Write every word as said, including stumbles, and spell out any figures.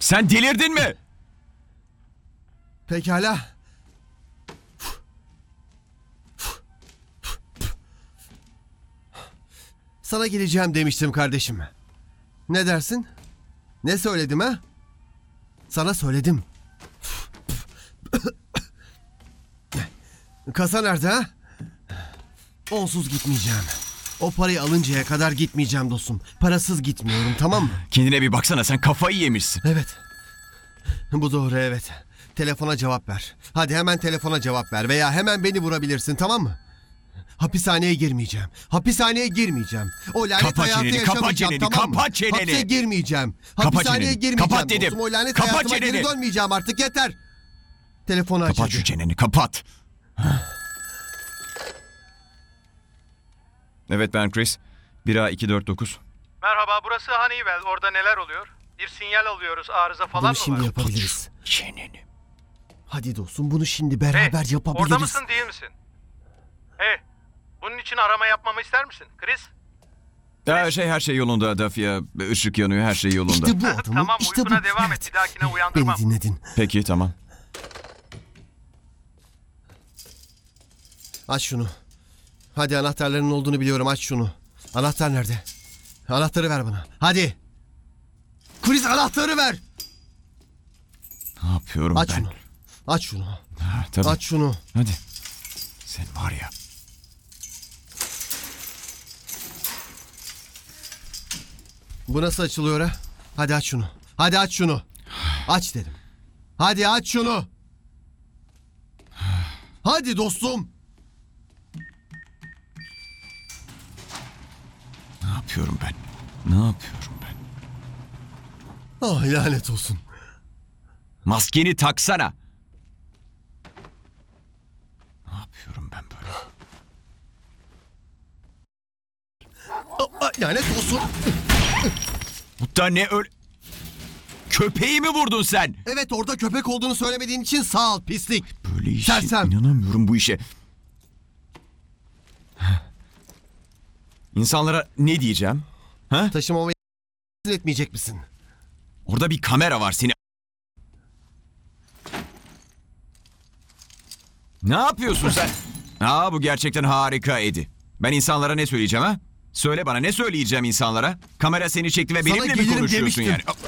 Sen delirdin mi? Pekala. Sana geleceğim demiştim kardeşim. Ne dersin? Ne söyledim ha? Sana söyledim. Kasa nerede ha? Onsuz gitmeyeceğim. O parayı alıncaya kadar gitmeyeceğim dostum. Parasız gitmiyorum, tamam mı? Kendine bir baksana, sen kafayı yemişsin. Evet. Bu doğru, evet. Telefona cevap ver. Hadi hemen telefona cevap ver veya hemen beni vurabilirsin, tamam mı? Hapishaneye girmeyeceğim. Hapishaneye girmeyeceğim. O lanet Kapa hayatı çeneni, yaşamayacağım, kapa çeneni, tamam mı? kapa çeneni. Hapse girmeyeceğim. Kapa Hapishaneye çeneni, girmeyeceğim. kapat dedim. Dostum, o lanet Kapa hayatıma çeneni. geri dönmeyeceğim artık, yeter. Telefonu aç Kapat hadi. şu çeneni, kapat. Evet, ben Chris. bir A iki dört dokuz. Merhaba, burası Honeywell. Orada neler oluyor? Bir sinyal alıyoruz. Arıza falan Bunu mı şimdi var? yapabiliriz. Çeneni. Hadi dostum, bunu şimdi beraber Hey, yapabiliriz. orada mısın değil misin? Hey, bunun için arama yapmamı ister misin? Chris? Ya şey, her şey yolunda Dafya. Işık yanıyor, her şey yolunda. İşte bu adamım, Tamam, işte bu. uykuna devam Evet. et. Bir dahakine Beni uyandırmam. dinledin. Peki, tamam. Aç şunu. Hadi, anahtarların olduğunu biliyorum, aç şunu. Anahtar nerede? Anahtarı ver bana. Hadi. Chris, anahtarı ver. Ne yapıyorum Aç ben? şunu. Aç şunu. Ha, tabii. Aç şunu. Hadi. Sen var ya. Bu nasıl açılıyor ha? Hadi aç şunu. Hadi aç şunu. Aç dedim. Hadi aç şunu. Hadi dostum. Ne yapıyorum ben? Ne yapıyorum ben? Ah, lanet olsun. Maskeni taksana. Ne yapıyorum ben böyle? Ah, ah, lanet olsun. Bu da ne öyle... Köpeği mi vurdun sen? Evet, orada köpek olduğunu söylemediğin için sağ ol pislik. Böyle işe Sersem. inanamıyorum bu işe. İnsanlara ne diyeceğim? Ha? Taşımamı etmeyecek misin? Orada bir kamera var seni. Ne yapıyorsun sen? Aa, bu gerçekten harika Eddie. Ben insanlara ne söyleyeceğim ha? Söyle bana, ne söyleyeceğim insanlara? Kamera seni çekti ve Sana benimle mi gelirim konuşuyorsun demiştim. yani?